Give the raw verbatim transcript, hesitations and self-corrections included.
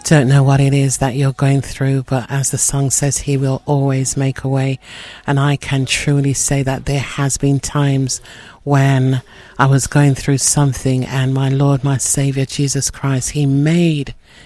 don't know what it is that you're going through, but as the song says, he will always make a way. And I can truly say that there has been times when I was going through something, and my Lord, my Savior, Jesus Christ, he made